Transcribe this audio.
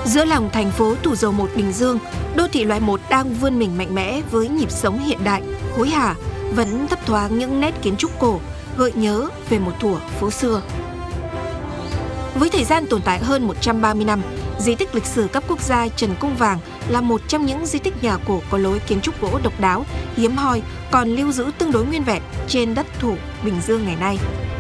Giữa lòng thành phố Thủ Dầu Một, Bình Dương, đô thị loại 1 đang vươn mình mạnh mẽ với nhịp sống hiện đại, hối hả, vẫn thấp thoáng những nét kiến trúc cổ, gợi nhớ về một thuở phố xưa. Với thời gian tồn tại hơn 130 năm, di tích lịch sử cấp quốc gia Trần Cung Vàng là một trong những di tích nhà cổ có lối kiến trúc gỗ độc đáo, hiếm hoi, còn lưu giữ tương đối nguyên vẹn trên đất thủ Bình Dương ngày nay.